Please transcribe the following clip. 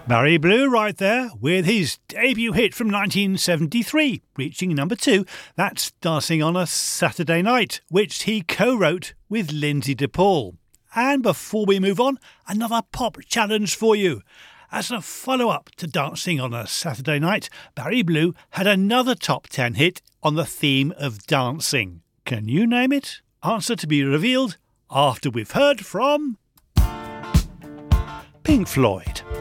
Barry Blue right there with his debut hit from 1973, reaching number 2. That's Dancing on a Saturday Night, which he co-wrote with Lindsay DePaul. And before we move on, another pop challenge for you. As a follow-up to Dancing on a Saturday Night, Barry Blue had another top 10 hit on the theme of dancing. Can you name it? Answer to be revealed after we've heard from Pink Floyd.